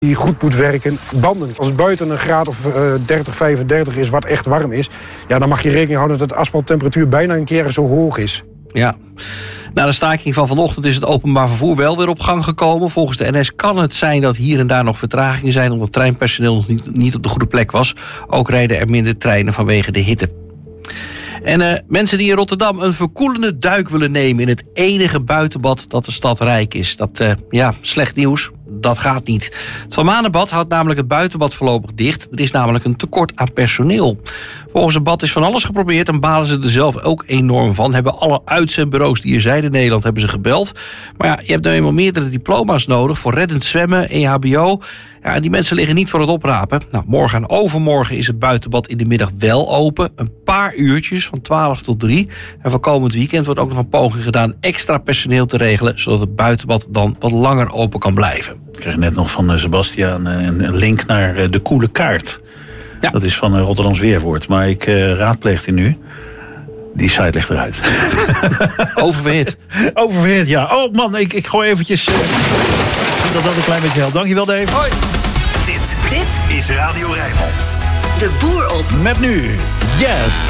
die goed moet werken. Banden. Als het buiten een graad of 30, 35 is, wat echt warm is, ja, dan mag je rekening houden dat de asfalttemperatuur bijna een keer zo hoog is. Ja. Na de staking van vanochtend is het openbaar vervoer wel weer op gang gekomen. Volgens de NS kan het zijn dat hier en daar nog vertragingen zijn, omdat treinpersoneel nog niet op de goede plek was. Ook rijden er minder treinen vanwege de hitte. En mensen die in Rotterdam een verkoelende duik willen nemen in het enige buitenbad dat de stad rijk is. Dat, slecht nieuws. Dat gaat niet. Het Van Manenbad houdt namelijk het buitenbad voorlopig dicht. Er is namelijk een tekort aan personeel. Volgens het bad is van alles geprobeerd en balen ze er zelf ook enorm van. Hebben alle uitzendbureaus die er zijn in Nederland hebben ze gebeld. Maar ja, je hebt nou eenmaal meerdere diploma's nodig voor reddend zwemmen, EHBO. Ja, en die mensen liggen niet voor het oprapen. Nou, morgen en overmorgen is het buitenbad in de middag wel open. Een paar uurtjes, van 12 tot 3. En voor komend weekend wordt ook nog een poging gedaan extra personeel te regelen, zodat het buitenbad dan wat langer open kan blijven. Ik kreeg net nog van Sebastiaan een link naar de Koele Kaart. Ja. Dat is van Rotterdams Weerwoord. Maar ik raadpleeg die nu. Die site ligt eruit. Oververhit. Oververhit, ja. Oh man, ik gooi eventjes dat een klein beetje helpt. Dankjewel, Dave. Hoi. Dit is Radio Rijnmond. De Boer op. Met nu. Yes.